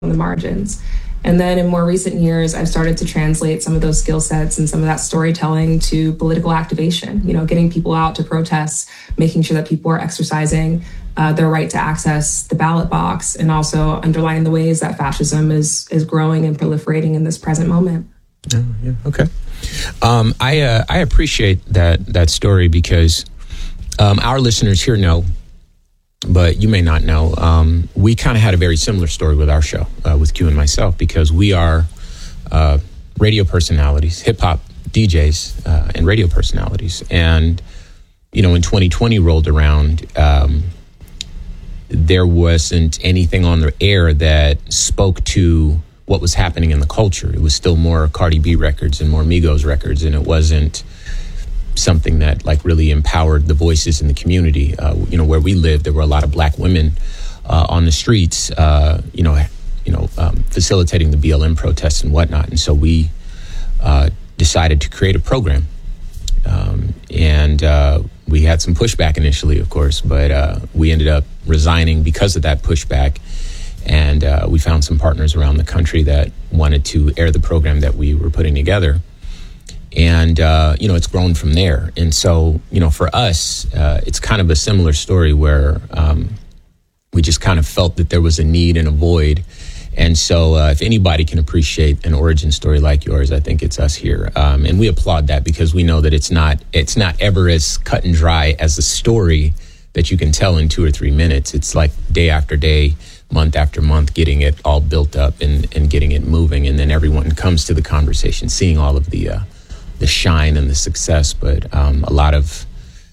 the margins. And then in more recent years, I've started to translate some of those skill sets and some of that storytelling to political activation, getting people out to protest, making sure that people are exercising their right to access the ballot box, and also underlining the ways that fascism is growing and proliferating in this present moment. Oh, yeah. Okay. I appreciate that story because our listeners here know, but you may not know, we kind of had a very similar story with our show, with Q and myself, because we are radio personalities, hip-hop DJs, and radio personalities. And, when 2020 rolled around, there wasn't anything on the air that spoke to what was happening in the culture. It was still more Cardi B records and more Migos records, and it wasn't something that really empowered the voices in the community. Where we lived, there were a lot of black women on the streets, facilitating the BLM protests and whatnot. And so we decided to create a program. And we had some pushback initially, of course, but we ended up resigning because of that pushback. And we found some partners around the country that wanted to air the program that we were putting together. And, it's grown from there. And so, for us, it's kind of a similar story where we just kind of felt that there was a need and a void. And so if anybody can appreciate an origin story like yours, I think it's us here. And we applaud that because we know that it's not ever as cut and dry as the story that you can tell in 2 or 3 minutes. It's like day after day, month after month, getting it all built up and getting it moving. And then everyone comes to the conversation, seeing all of the shine and the success. But a lot of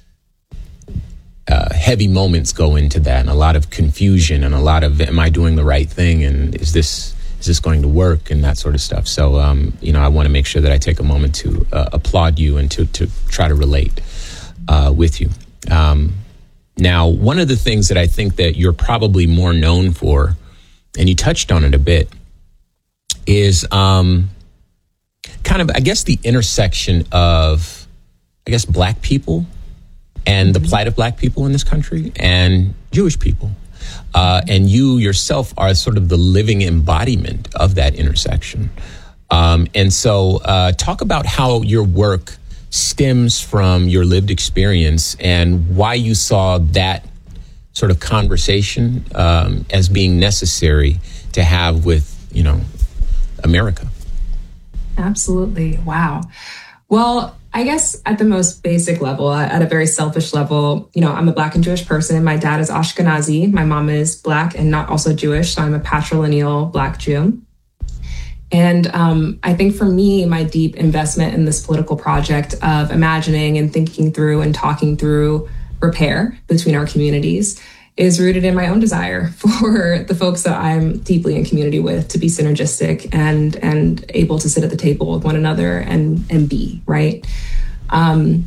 heavy moments go into that, and a lot of confusion, and a lot of, am I doing the right thing? And is this going to work? And that sort of stuff. So, I want to make sure that I take a moment to applaud you and to try to relate with you. Now, one of the things that I think that you're probably more known for, and you touched on it a bit, is kind of, I guess, the intersection of, Black people and the plight of Black people in this country and Jewish people. And you yourself are sort of the living embodiment of that intersection. And so talk about how your work stems from your lived experience and why you saw that sort of conversation as being necessary to have with, America. Absolutely. Wow. Well, I guess at the most basic level, at a very selfish level, I'm a Black and Jewish person. My dad is Ashkenazi. My mom is Black and not also Jewish. So I'm a patrilineal Black Jew. And I think for me, my deep investment in this political project of imagining and thinking through and talking through repair between our communities is rooted in my own desire for the folks that I'm deeply in community with to be synergistic and able to sit at the table with one another and be, right? I'm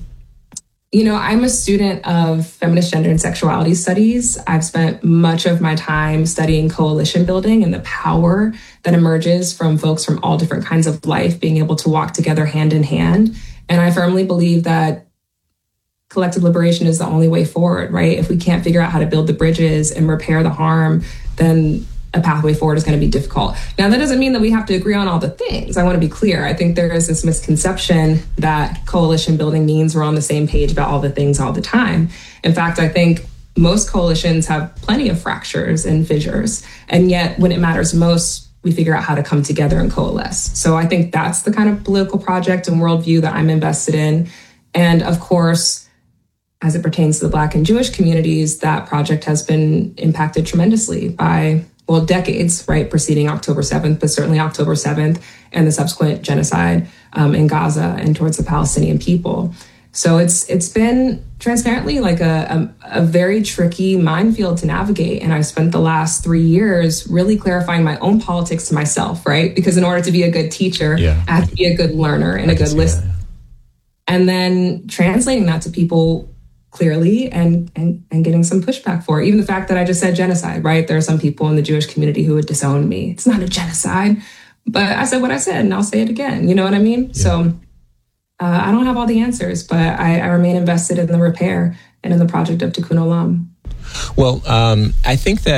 a student of feminist gender and sexuality studies. I've spent much of my time studying coalition building and the power that emerges from folks from all different kinds of life being able to walk together hand in hand. And I firmly believe that collective liberation is the only way forward, right? If we can't figure out how to build the bridges and repair the harm, then a pathway forward is going to be difficult. Now, that doesn't mean that we have to agree on all the things. I want to be clear. I think there is this misconception that coalition building means we're on the same page about all the things all the time. In fact, I think most coalitions have plenty of fractures and fissures. And yet, when it matters most, we figure out how to come together and coalesce. So I think that's the kind of political project and worldview that I'm invested in. And of course, as it pertains to the Black and Jewish communities, that project has been impacted tremendously by, decades, right, preceding October 7th, but certainly October 7th and the subsequent genocide in Gaza and towards the Palestinian people. So it's been transparently like a very tricky minefield to navigate. And I've spent the last 3 years really clarifying my own politics to myself, right? Because in order to be a good teacher, I have to be a good learner and a good listener. And then translating that to people clearly and getting some pushback for it. Even the fact that I just said genocide, right? There are some people in the Jewish community who would disown me. It's not a genocide, but I said what I said and I'll say it again. You know what I mean? Yeah. So I don't have all the answers, but I remain invested in the repair and in the project of Tikkun Olam. Well, I think that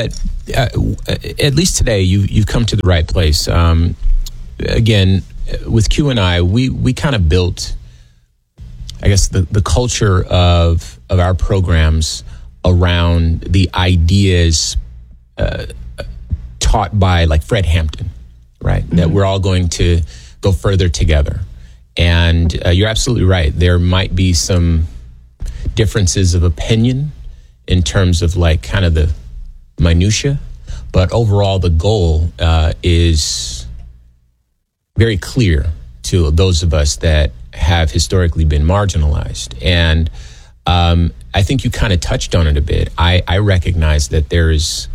at least today, you've come to the right place. Again, with Q and I, we kind of built, I guess, the culture of our programs around the ideas taught by like Fred Hampton, right? Mm-hmm. That we're all going to go further together. And you're absolutely right. There might be some differences of opinion in terms of like kind of the minutia, but overall the goal is very clear to those of us that have historically been marginalized. And I think you kind of touched on it a bit. I recognize that there is,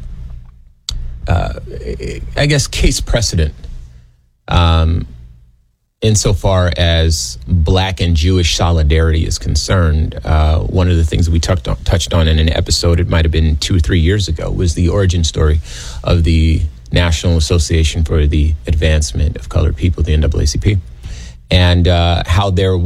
I guess, case precedent insofar as Black and Jewish solidarity is concerned. One of the things that we touched on in an episode, it might have been 2 or 3 years ago, was the origin story of the National Association for the Advancement of Colored People, the NAACP, and how there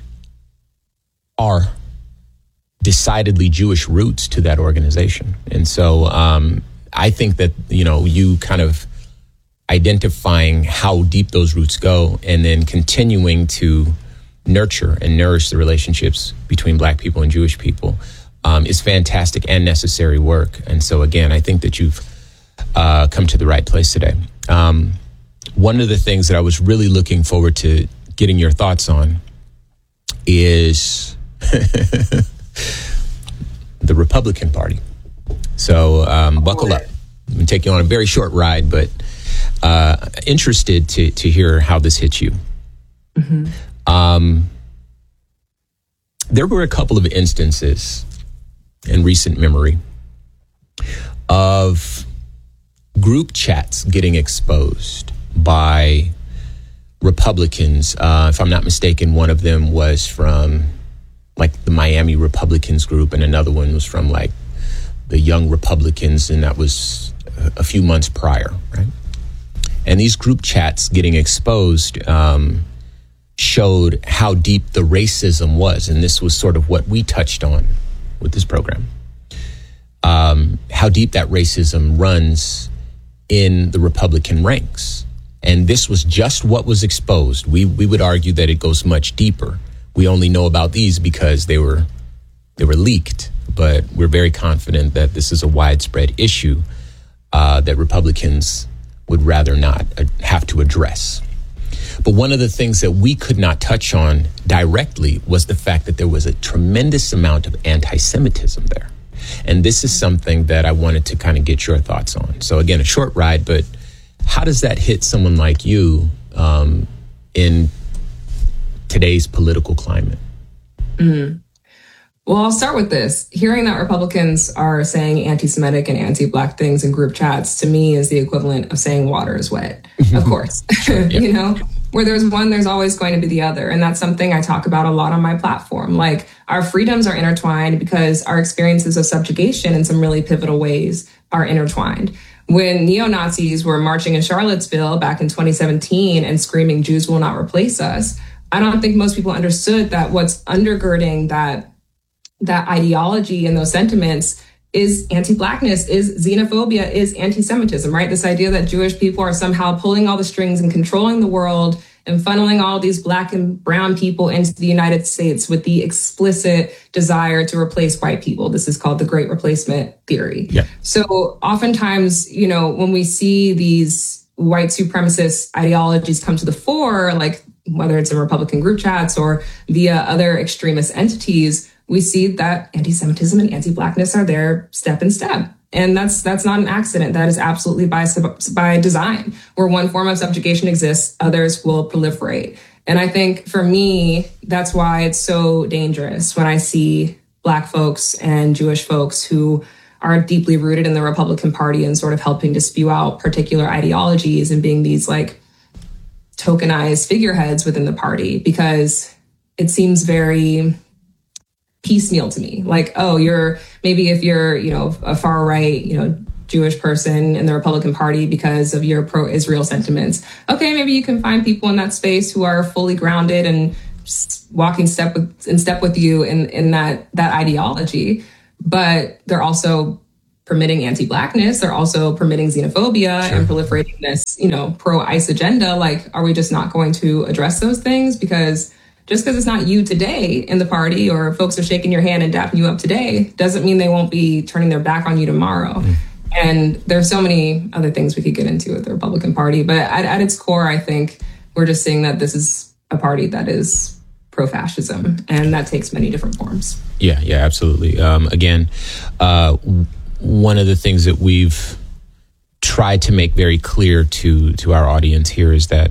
are decidedly Jewish roots to that organization. And so I think that, you kind of identifying how deep those roots go and then continuing to nurture and nourish the relationships between Black people and Jewish people is fantastic and necessary work. And so, again, I think that you've come to the right place today. One of the things that I was really looking forward to getting your thoughts on is the Republican Party. So buckle up. I'm going to take you on a very short ride, but interested to hear how this hits you. Mm-hmm. There were a couple of instances in recent memory of group chats getting exposed by Republicans. If I'm not mistaken, one of them was from like the Miami Republicans group, and another one was from like the Young Republicans, and that was a few months prior, right? And these group chats getting exposed showed how deep the racism was. And this was sort of what we touched on with this program. How deep that racism runs in the Republican ranks. And this was just what was exposed. We would argue that it goes much deeper. We only know about these because they were leaked. But we're very confident that this is a widespread issue that Republicans would rather not have to address. But one of the things that we could not touch on directly was the fact that there was a tremendous amount of anti-Semitism there. And this is something that I wanted to kind of get your thoughts on. So again, a short ride, but how does that hit someone like you in today's political climate? Mm. Well, I'll start with this. Hearing that Republicans are saying anti-Semitic and anti-Black things in group chats, to me, is the equivalent of saying water is wet, of course. Sure, yeah. Where there's one, there's always going to be the other. And that's something I talk about a lot on my platform. Like, our freedoms are intertwined because our experiences of subjugation in some really pivotal ways are intertwined. When neo-Nazis were marching in Charlottesville back in 2017 and screaming, "Jews will not replace us," I don't think most people understood that what's undergirding that ideology and those sentiments is anti-Blackness, is xenophobia, is anti-Semitism, right? This idea that Jewish people are somehow pulling all the strings and controlling the world and funneling all these Black and brown people into the United States with the explicit desire to replace white people. This is called the Great Replacement theory. Yeah. So oftentimes, when we see these white supremacist ideologies come to the fore, like whether it's in Republican group chats or via other extremist entities, we see that anti-Semitism and anti-Blackness are there step in step. And that's not an accident. That is absolutely by design. Where one form of subjugation exists, others will proliferate. And I think for me, that's why it's so dangerous when I see Black folks and Jewish folks who are deeply rooted in the Republican Party and sort of helping to spew out particular ideologies and being these like tokenized figureheads within the party, because it seems very piecemeal to me. Like, oh, if you're, a far right, Jewish person in the Republican Party because of your pro-Israel sentiments. Okay, maybe you can find people in that space who are fully grounded and just walking in step with you in that ideology. But they're also permitting anti-Blackness. They're also permitting xenophobia and proliferating this, pro-ICE agenda. Like, are we just not going to address those things? Because just because it's not you today in the party or folks are shaking your hand and dapping you up today doesn't mean they won't be turning their back on you tomorrow. And there's so many other things we could get into with the Republican Party. But at its core, I think we're just seeing that this is a party that is pro-fascism, and that takes many different forms. Yeah, absolutely. Again, one of the things that we've tried to make very clear to our audience here is that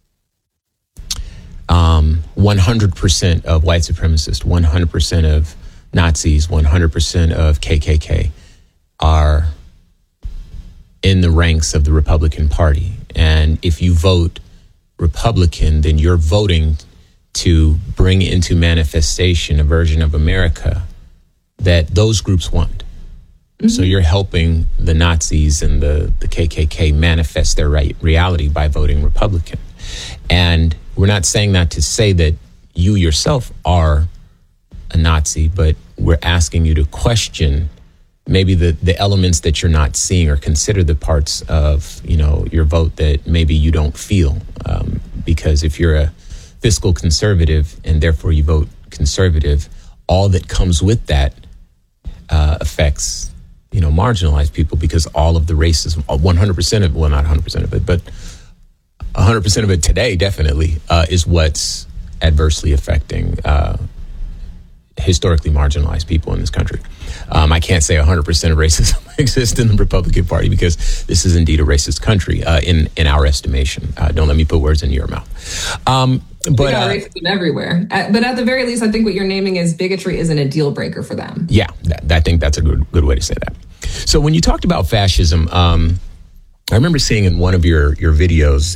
100% of white supremacists, 100% of Nazis, 100% of KKK are in the ranks of the Republican Party. And if you vote Republican, then you're voting to bring into manifestation a version of America that those groups want. So you're helping the Nazis and the KKK manifest their reality by voting Republican. And we're not saying that to say that you yourself are a Nazi, but we're asking you to question maybe the elements that you're not seeing, or consider the parts of, your vote that maybe you don't feel. Because if you're a fiscal conservative and therefore you vote conservative, all that comes with that affects, marginalized people, because all of the racism, 100% of, well, not 100% of it, but 100% of it today definitely is what's adversely affecting historically marginalized people in this country. I can't say 100% of racism exists in the Republican Party, because this is indeed a racist country in our estimation. Don't let me put words in your mouth. But racism everywhere. But at the very least, I think what you're naming is bigotry isn't a deal breaker for them. Yeah, I think that's a good way to say that. So when you talked about fascism, I remember seeing in one of your videos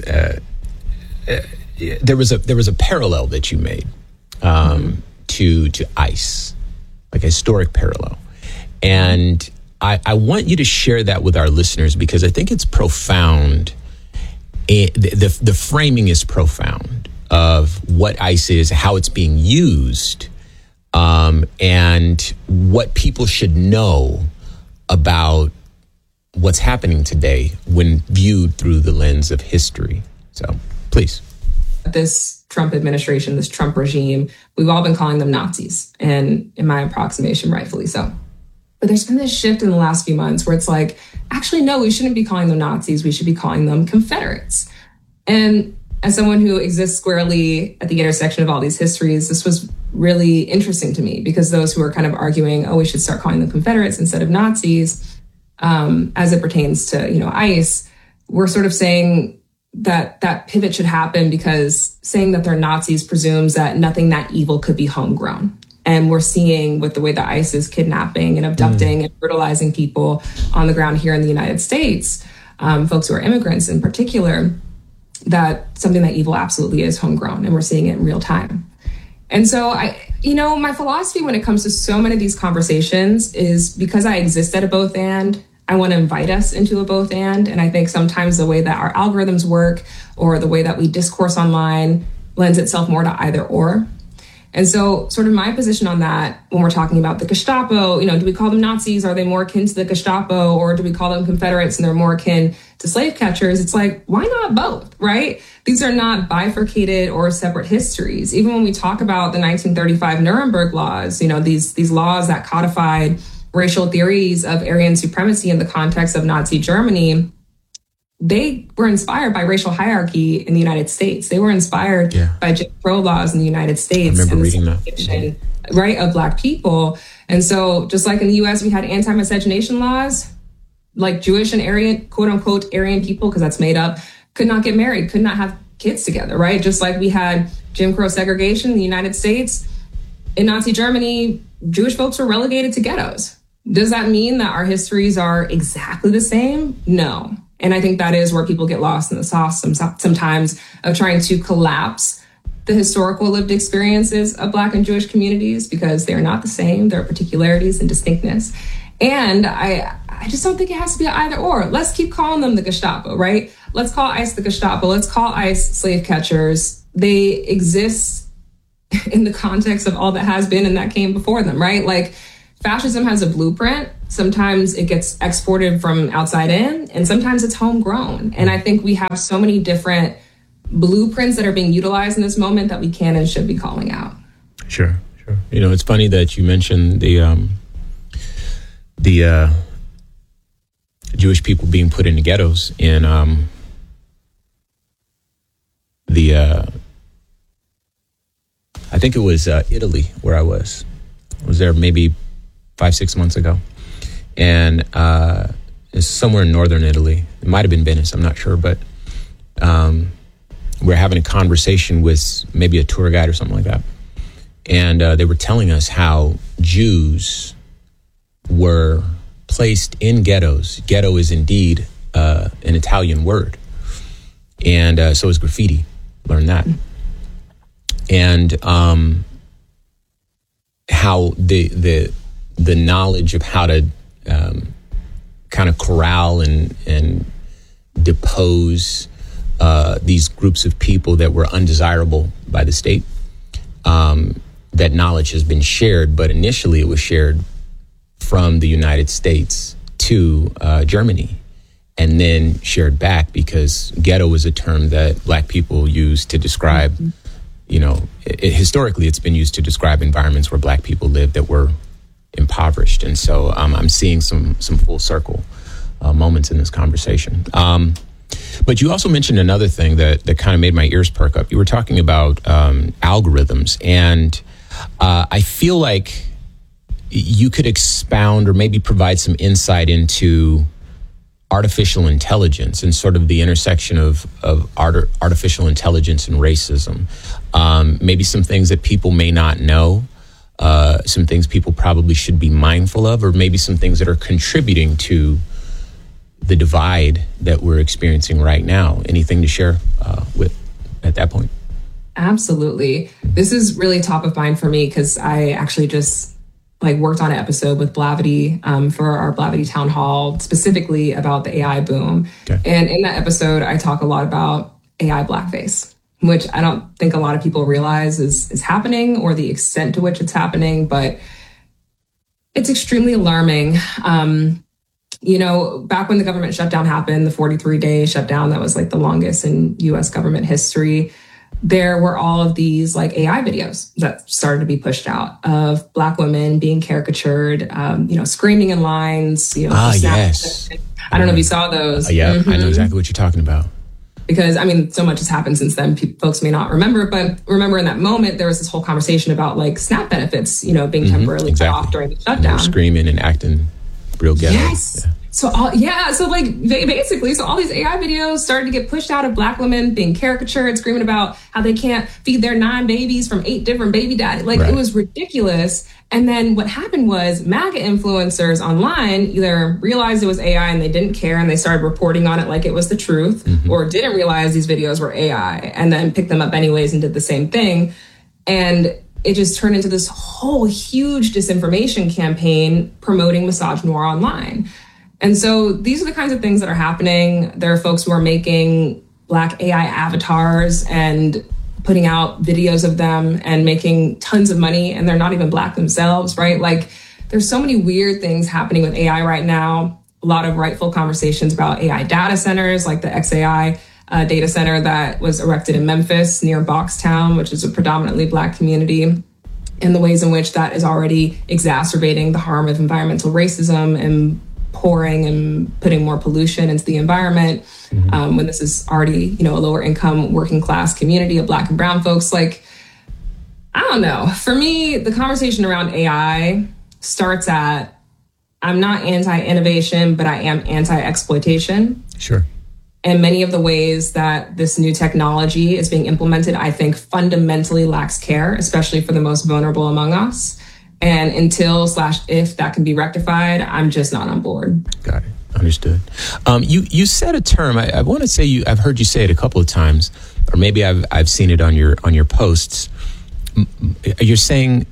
there was a parallel that you made to ICE, like a historic parallel. And I want you to share that with our listeners, because I think it's profound. The framing is profound of what ICE is, how it's being used, and what people should know about what's happening today when viewed through the lens of history. So, please. This Trump administration, this Trump regime, we've all been calling them Nazis, and in my approximation, rightfully so. But there's been this shift in the last few months where it's like, actually, no, we shouldn't be calling them Nazis. We should be calling them Confederates. And as someone who exists squarely at the intersection of all these histories, this was really interesting to me, because those who are kind of arguing, we should start calling them Confederates instead of Nazis, as it pertains to, ICE, we're sort of saying that pivot should happen, because saying that they're Nazis presumes that nothing that evil could be homegrown. And we're seeing with the way that ICE is kidnapping and abducting and brutalizing people on the ground here in the United States, folks who are immigrants in particular, that something that evil absolutely is homegrown, and we're seeing it in real time. And so my philosophy when it comes to so many of these conversations is, because I exist at a both and, I want to invite us into a both and. And I think sometimes the way that our algorithms work, or the way that we discourse online, lends itself more to either or. And so sort of my position on that, when we're talking about the Gestapo, do we call them Nazis? Are they more akin to the Gestapo? Or do we call them Confederates and they're more akin to slave catchers? It's like, why not both, right? These are not bifurcated or separate histories. Even when we talk about the 1935 Nuremberg laws, these laws that codified racial theories of Aryan supremacy in the context of Nazi Germany, they were inspired by racial hierarchy in the United States. They were inspired by Jim Crow laws in the United States. I remember reading that. Right, of Black people. And so just like in the US, we had anti-miscegenation laws, like Jewish and Aryan, quote unquote, Aryan people, because that's made up, could not get married, could not have kids together, right? Just like we had Jim Crow segregation in the United States. In Nazi Germany, Jewish folks were relegated to ghettos. Does that mean that our histories are exactly the same? No. And I think that is where people get lost in the sauce sometimes, of trying to collapse the historical lived experiences of Black and Jewish communities, because they're not the same. There are particularities and distinctness. And I just don't think it has to be either or. Let's keep calling them the Gestapo, right? Let's call ICE the Gestapo. Let's call ICE slave catchers. They exist in the context of all that has been and that came before them, right? Like, fascism has a blueprint. Sometimes it gets exported from outside in, and sometimes it's homegrown. And I think we have so many different blueprints that are being utilized in this moment that we can and should be calling out. Sure. You know, it's funny that you mentioned the Jewish people being put into ghettos in I think it was Italy where I was. I was there maybe 5-6 months ago. And it's somewhere in northern Italy. It might have been Venice, I'm not sure. But we're having a conversation with maybe a tour guide or something like that. And they were telling us how Jews were placed in ghettos. Ghetto is indeed an Italian word. And so is graffiti. Learn that. And how the knowledge of how to kind of corral and depose these groups of people that were undesirable by the state, that knowledge has been shared, but initially it was shared from the United States to Germany, and then shared back, because ghetto was a term that Black people used to describe, you know, historically it's been used to describe environments where Black people lived that were impoverished. And so I'm seeing some full circle moments in this conversation. But you also mentioned another thing that kind of made my ears perk up. You were talking about algorithms, and I feel like you could expound or maybe provide some insight into artificial intelligence and sort of the intersection of artificial intelligence and racism. Maybe some things that people may not know, some things people probably should be mindful of, or maybe some things that are contributing to the divide that we're experiencing right now. Anything to share with at that point? Absolutely. This is really top of mind for me because I actually just worked on an episode with Blavity for our Blavity Town Hall, specifically about the AI boom. Okay. And in that episode, I talk a lot about AI blackface, which I don't think a lot of people realize is happening, or the extent to which it's happening, but it's extremely alarming. You know, back when the government shutdown happened, the 43-day shutdown, that was the longest in US government history, there were all of these AI videos that started to be pushed out of Black women being caricatured, screaming in lines, yes. I don't know if you saw those. Yeah, mm-hmm. I know exactly what you're talking about. Because, so much has happened since then. Folks may not remember, but remember in that moment, there was this whole conversation about SNAP benefits, being temporarily cut off during the shutdown. Screaming and acting real ghetto. Yes. Yeah. So all these AI videos started to get pushed out of Black women being caricatured, screaming about how they can't feed their 9 babies from 8 different baby daddies. Right. It was ridiculous. And then what happened was MAGA influencers online either realized it was AI and they didn't care and they started reporting on it like it was the truth, or didn't realize these videos were AI and then picked them up anyways and did the same thing. And it just turned into this whole huge disinformation campaign promoting misogynoir online. And so these are the kinds of things that are happening. There are folks who are making Black AI avatars and putting out videos of them and making tons of money, and they're not even Black themselves, right? There's so many weird things happening with AI right now. A lot of rightful conversations about AI data centers, like the XAI data center that was erected in Memphis near Boxtown, which is a predominantly Black community, and the ways in which that is already exacerbating the harm of environmental racism and pouring and putting more pollution into the environment, when this is already, a lower income working class community of Black and brown folks. I don't know. For me, the conversation around AI starts at, I'm not anti-innovation, but I am anti-exploitation. Sure. And many of the ways that this new technology is being implemented, I think fundamentally lacks care, especially for the most vulnerable among us. And until/if that can be rectified, I'm just not on board. Got it. Understood. You said a term. I want to say I've heard you say it a couple of times, or maybe I've seen it on your posts. You're saying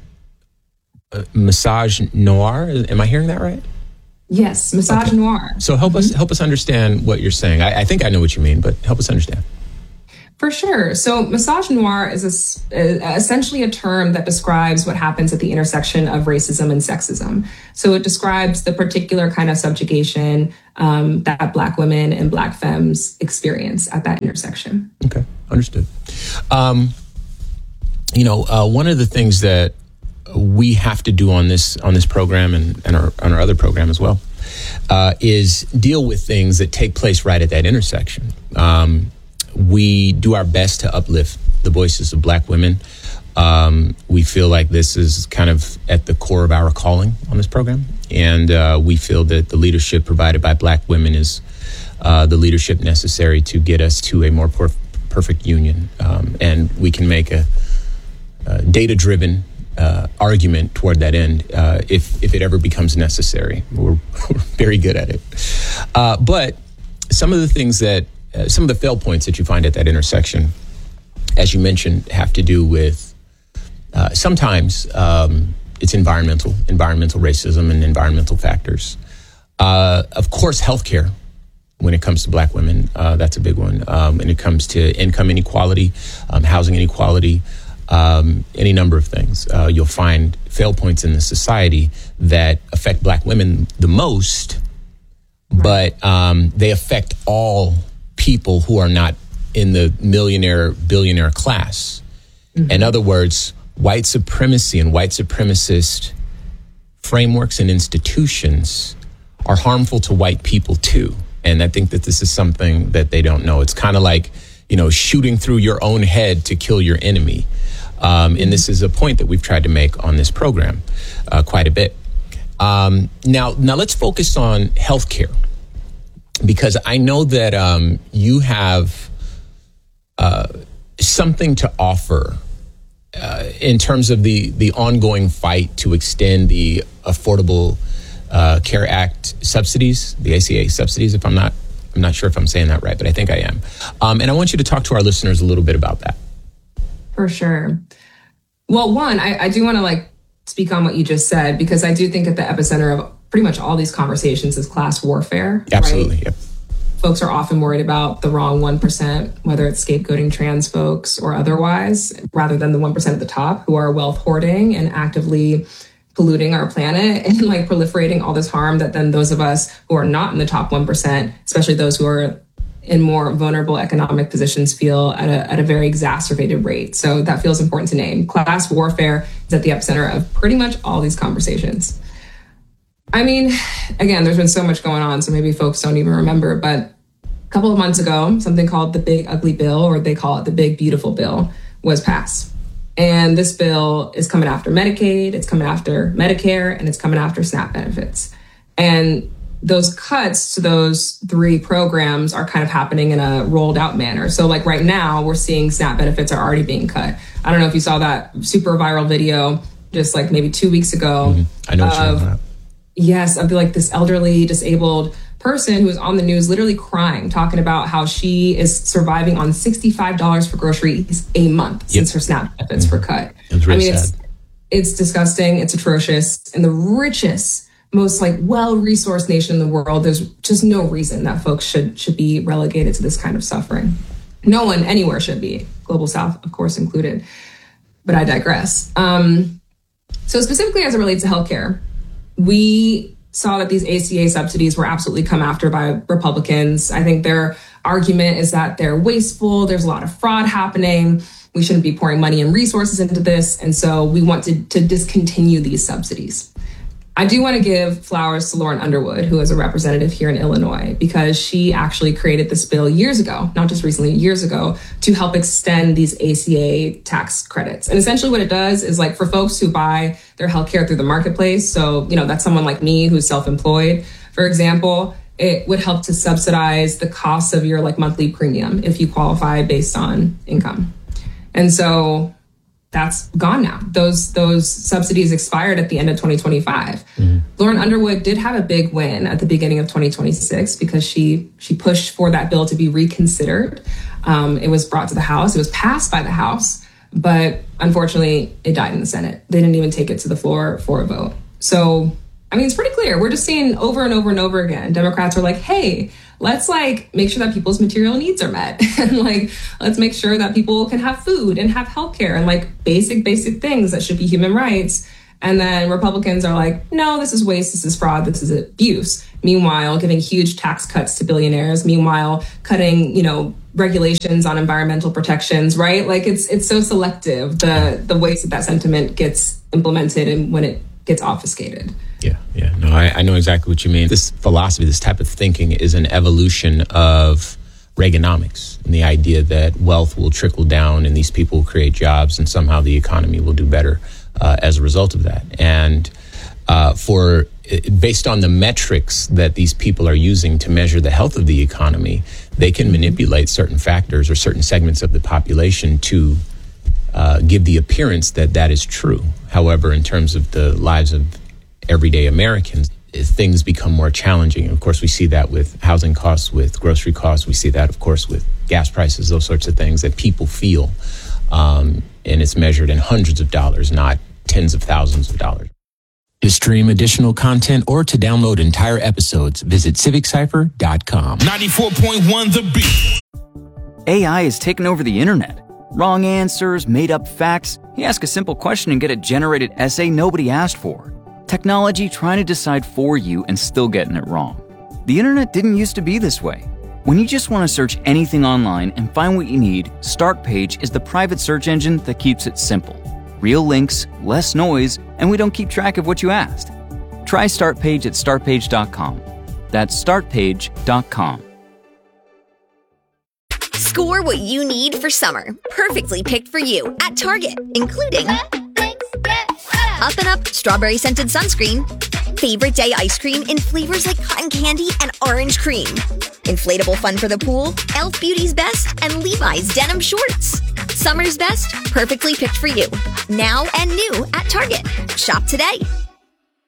misogynoir. Am I hearing that right? Yes, misogynoir. Okay. So help us understand what you're saying. I think I know what you mean, but help us understand. For sure. So misogynoir is essentially a term that describes what happens at the intersection of racism and sexism. So it describes the particular kind of subjugation that Black women and Black femmes experience at that intersection. Okay, understood. One of the things that we have to do on this program and on our other program as well is deal with things that take place right at that intersection. We do our best to uplift the voices of Black women. We feel like this is kind of at the core of our calling on this program. And we feel that the leadership provided by Black women is the leadership necessary to get us to a more perfect union. And we can make a data-driven argument toward that end if it ever becomes necessary. We're very good at it. But some of the things that some of the fail points that you find at that intersection, as you mentioned, have to do with sometimes it's environmental racism and environmental factors. Of course, healthcare, when it comes to Black women, that's a big one. When it comes to income inequality, housing inequality, any number of things. You'll find fail points in the society that affect Black women the most, but they affect all people who are not in the millionaire, billionaire class. Mm-hmm. In other words, white supremacy and white supremacist frameworks and institutions are harmful to white people too. And I think that this is something that they don't know. It's kind of like, shooting through your own head to kill your enemy. And this is a point that we've tried to make on this program quite a bit. Now let's focus on healthcare, because I know that you have something to offer in terms of the ongoing fight to extend the Affordable Care Act subsidies, the ACA subsidies. I'm not sure if I'm saying that right, but I think I am. And I want you to talk to our listeners a little bit about that. For sure. Well, one, I do want to speak on what you just said, because I do think at the epicenter of pretty much all these conversations is class warfare. Absolutely. Right? Yep. Folks are often worried about the wrong 1%, whether it's scapegoating trans folks or otherwise, rather than the 1% at the top who are wealth hoarding and actively polluting our planet and proliferating all this harm that then those of us who are not in the top 1%, especially those who are in more vulnerable economic positions, feel at a very exacerbated rate. So that feels important to name. Class warfare is at the epicenter of pretty much all these conversations. I mean, again, there's been so much going on, so maybe folks don't even remember, but a couple of months ago, something called the Big Ugly Bill, or they call it the Big Beautiful Bill, was passed. And this bill is coming after Medicaid, it's coming after Medicare, and it's coming after SNAP benefits. And those cuts to those three programs are kind of happening in a rolled out manner. So right now, we're seeing SNAP benefits are already being cut. I don't know if you saw that super viral video just maybe 2 weeks ago. Mm-hmm. I know what you're talking about. Yes, of this elderly, disabled person who was on the news literally crying, talking about how she is surviving on $65 for groceries a month since her SNAP benefits were cut. It's really sad. It's disgusting. It's atrocious. In the richest, most well-resourced nation in the world, there's just no reason that folks should be relegated to this kind of suffering. No one anywhere should be, Global South, of course, included. But I digress. So specifically as it relates to healthcare, we saw that these ACA subsidies were absolutely come after by Republicans. I think their argument is that they're wasteful. There's a lot of fraud happening. We shouldn't be pouring money and resources into this. And so we want to discontinue these subsidies. I do want to give flowers to Lauren Underwood, who is a representative here in Illinois, because she actually created this bill years ago, not just recently, years ago, to help extend these ACA tax credits. And essentially what it does is for folks who buy their healthcare through the marketplace. So, that's someone like me who's self-employed, for example, it would help to subsidize the cost of your monthly premium if you qualify based on income. And so that's gone now. Those subsidies expired at the end of 2025. Mm-hmm. Lauren Underwood did have a big win at the beginning of 2026 because she pushed for that bill to be reconsidered. It was brought to the House. It was passed by the House, but unfortunately it died in the Senate. They didn't even take it to the floor for a vote. So, it's pretty clear. We're just seeing over and over and over again, Democrats are hey, let's like make sure that people's material needs are met. And like, let's make sure that people can have food and have healthcare and like basic things that should be human rights. And then Republicans are like, no, this is waste, this is fraud, this is abuse. Meanwhile, giving huge tax cuts to billionaires. Meanwhile, cutting, regulations on environmental protections, right? Like it's so selective, the ways that sentiment gets implemented and when it gets obfuscated. Yeah. No, I know exactly what you mean. This philosophy, this type of thinking is an evolution of Reaganomics and the idea that wealth will trickle down and these people will create jobs and somehow the economy will do better as a result of that. And based on the metrics that these people are using to measure the health of the economy, they can manipulate certain factors or certain segments of the population to give the appearance that that is true. However, in terms of the lives of everyday Americans, things become more challenging. Of course, we see that with housing costs, with grocery costs. We see that, of course, with gas prices, those sorts of things that people feel. And it's measured in hundreds of dollars, not tens of thousands of dollars. To stream additional content or to download entire episodes, visit civiccypher.com. 94.1 The Beat. AI has taken over the internet. Wrong answers, made up facts. You ask a simple question and get a generated essay nobody asked for. Technology trying to decide for you and still getting it wrong. The internet didn't used to be this way. When you just want to search anything online and find what you need, Startpage is the private search engine that keeps it simple. Real links, less noise, and we don't keep track of what you asked. Try Startpage at startpage.com. That's startpage.com. Score what you need for summer. Perfectly picked for you at Target, including Up and Up strawberry scented sunscreen, favorite day ice cream in flavors like cotton candy and orange cream, inflatable fun for the pool, Elf Beauty's Best, and Levi's denim shorts. Summer's best, perfectly picked for you. Now and new at Target. Shop today.